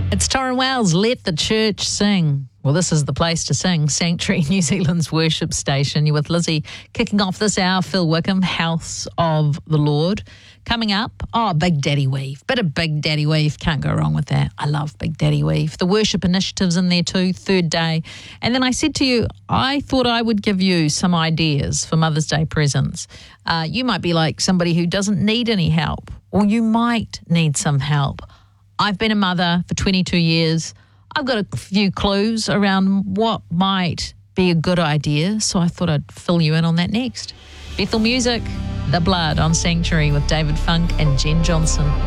It's Torrin Wells, Let the Church Sing. Well, this is the place to sing. Sanctuary, New Zealand's worship station. You're with Lizzie. Kicking off this hour, Phil Wickham, House of the Lord. Coming up, Big Daddy Weave. Bit of Big Daddy Weave. Can't go wrong with that. I love Big Daddy Weave. The worship initiatives in there too, third day. And then I said to you, I thought I would give you some ideas for Mother's Day presents. You might be like somebody who doesn't need any help, or you might need some help. I've been a mother for 22 years. I've got a few clues around what might be a good idea, so I thought I'd fill you in on that next. Bethel Music, The Blood on Sanctuary with David Funk and Jen Johnson.